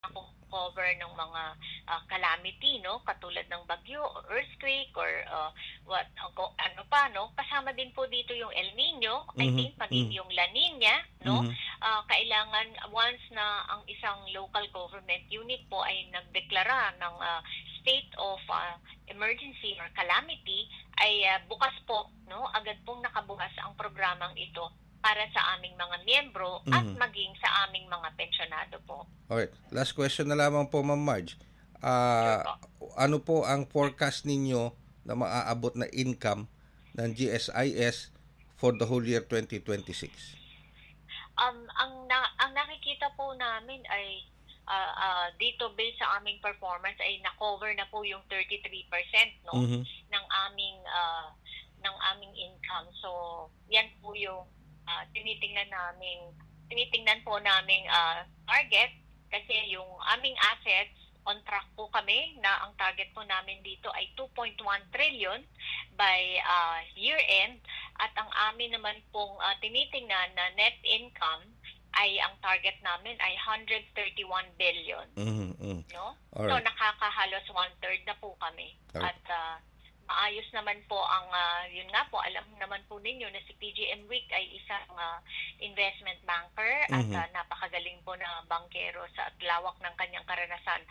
cover ng mga calamity, no, katulad ng bagyo or earthquake or ano pa, no, kasama din po dito yung El Nino, I think maging yung La Nina, no. Kailangan once na ang isang local government unit po ay nagdeklara ng state of emergency or calamity, ay bukas po, no, agad pong nakabukas ang programang ito para sa aming mga miyembro at maging sa aming mga pensyonado po. Okay. Last question na lamang po, Ma'am Marge. Ano po ang forecast ninyo na maaabot na income ng GSIS for the whole year 2026? Ang nakikita po namin ay dito based sa aming performance ay na-cover na po yung 33%, no, ng aming income. So, yan po yung tinitingnan po namin target, kasi yung aming assets on track po kami na ang target po namin dito ay 2.1 trillion by year end, at ang amin naman pong tinitingnan na net income ay ang target namin ay 131 billion. No? So nakakahalos 1/3 na po kami. Alright. At maayos naman po ang yun nga po, alam naman po ninyo na si PGM Week ay isang investment banker at napakagaling po na bankero sa lawak ng kanyang karanasan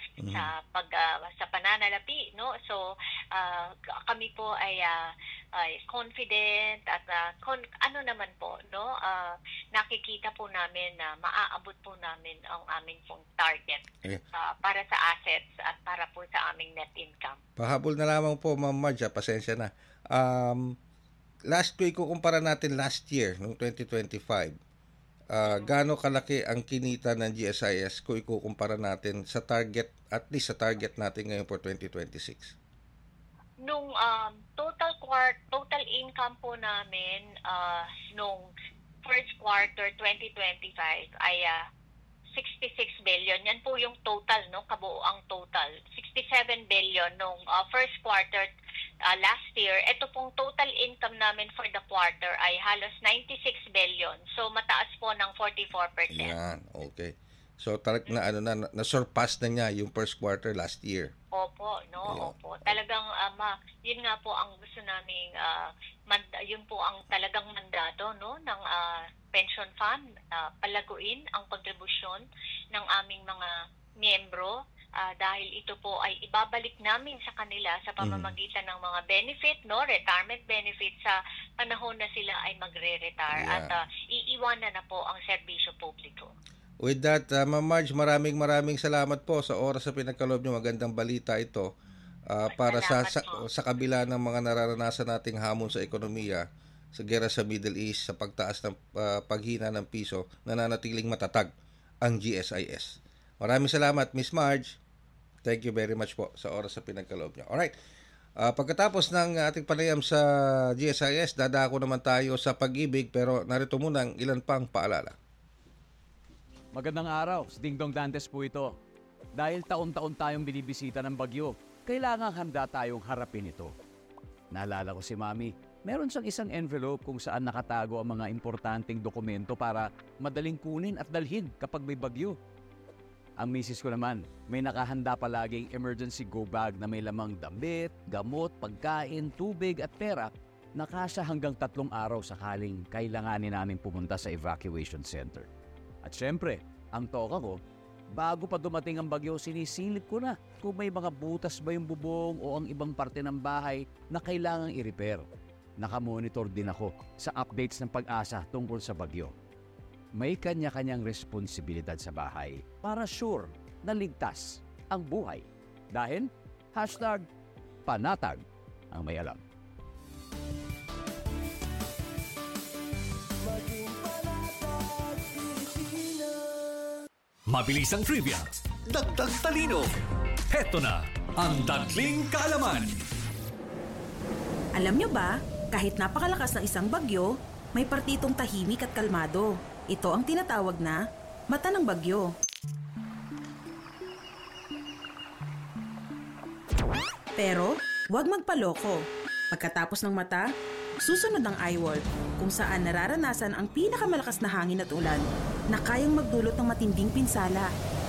sa pananalapi, no. So kami po ay confident at ano naman po, no, nakikita po namin na maaabot po namin ang aming pong target para sa assets at para po sa aming net income. Pahabol na lamang po, Ma'am Marge, pasensya na. Last week, kukumpara natin last year, noong 2025, gaano kalaki ang kinita ng GSIS kung ikukumpara natin sa target, at least sa target natin ngayon for 2026? Nung total income po namin nung first quarter 2025 ay 66 billion. Yan po yung total, no, kabuoang total. 67 billion nung first quarter last year. Ito pong total income namin for the quarter ay halos 96 billion. So mataas po ng 44%. Yan, okay. So na-surpass na niya yung first quarter last year. Opo, no, yeah. Opo. Talagang yun nga po ang gusto naming yun po ang talagang mandato, no, ng pension fund, palaguin ang kontribusyon ng aming mga miyembro, dahil ito po ay ibabalik namin sa kanila sa pamamagitan ng mga benefit, no, retirement benefit sa panahon na sila ay magre-retire, at iiwanan na po ang serbisyo publiko. With that, Ma'am Marge, maraming salamat po sa oras sa pinagkaloob niyo. Magandang balita ito para sa kabila ng mga nararanasan nating hamon sa ekonomiya, sa gera sa Middle East, sa pagtaas ng paghina ng piso, nananatiling matatag ang GSIS. Maraming salamat, Miss Marge. Thank you very much po sa oras sa pinagkaloob niyo. Alright. Pagkatapos ng ating panayam sa GSIS, dadako naman tayo sa pag-ibig, pero narito muna ang ilan pang paalala. Magandang araw, si Dingdong Dantes po ito. Dahil taon-taon tayong binibisita ng bagyo, kailangang handa tayong harapin ito. Naalala ko si Mami, meron siyang isang envelope kung saan nakatago ang mga importanteng dokumento para madaling kunin at dalhin kapag may bagyo. Ang misis ko naman, may nakahanda palaging emergency go bag na may lamang damit, gamot, pagkain, tubig at pera na kasya hanggang 3 araw sakaling kailanganin namin pumunta sa evacuation center. At syempre, ang toka ko, bago pa dumating ang bagyo, sinisilip ko na kung may mga butas ba yung bubong o ang ibang parte ng bahay na kailangang i-repair. Nakamonitor din ako sa updates ng Pag-asa tungkol sa bagyo. May kanya-kanyang responsibilidad sa bahay para sure na ligtas ang buhay. Dahil, #panatag ang may alam. Mabilis ang trivia, dagdag talino. Heto na ang Dagling Kaalaman. Alam nyo ba, kahit napakalakas ng isang bagyo, may partitong tahimik at kalmado. Ito ang tinatawag na mata ng bagyo. Pero, huwag magpaloko. Pagkatapos ng mata, susunod ang eyewall, kung saan nararanasan ang pinakamalakas na hangin at ulan na kayang magdulot ng matinding pinsala.